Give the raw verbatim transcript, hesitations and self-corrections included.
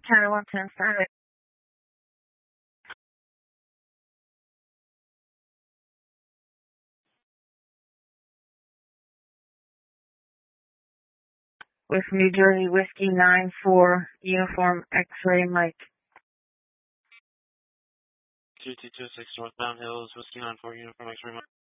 County one ten, start it. With New Jersey Whiskey nine four, uniform X-ray Mike. two two two six Northbound Hills, Whiskey nine four, uniform X-ray Mike.